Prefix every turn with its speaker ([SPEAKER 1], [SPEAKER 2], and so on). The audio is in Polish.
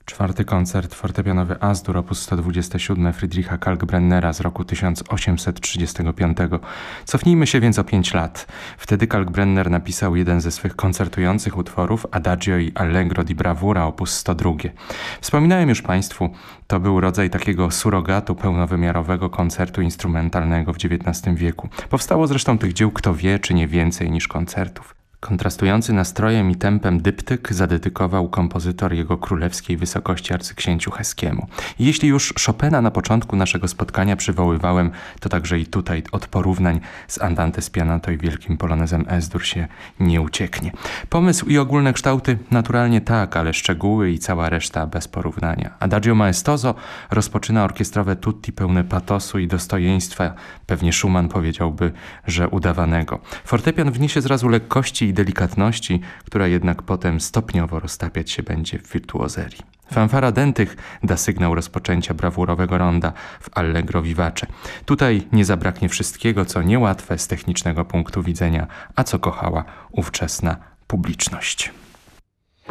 [SPEAKER 1] Czwarty koncert fortepianowy As-dur op. 127 Friedricha Kalkbrennera z roku 1835. Cofnijmy się więc o 5 lat. Wtedy Kalkbrenner napisał jeden ze swych koncertujących utworów Adagio i Allegro di bravura op. 102. Wspominałem już Państwu, to był rodzaj takiego surogatu pełnowymiarowego koncertu instrumentalnego w XIX wieku. Powstało zresztą tych dzieł kto wie, czy nie więcej niż koncertów. Kontrastujący nastrojem i tempem dyptyk zadedykował kompozytor jego królewskiej wysokości arcyksięciu Heskiemu. I jeśli już Chopina na początku naszego spotkania przywoływałem, to także i tutaj od porównań z Andante spianato i wielkim polonezem S-dur się nie ucieknie. Pomysł i ogólne kształty naturalnie tak, ale szczegóły i cała reszta bez porównania. Adagio maestoso rozpoczyna orkiestrowe tutti pełne patosu i dostojeństwa, pewnie Schumann powiedziałby, że udawanego. Fortepian wniesie zrazu lekkości i delikatności, która jednak potem stopniowo roztapiać się będzie w wirtuozerii. Fanfara dentych da sygnał rozpoczęcia brawurowego ronda w Allegro vivace. Tutaj nie zabraknie wszystkiego, co niełatwe z technicznego punktu widzenia, a co kochała ówczesna publiczność.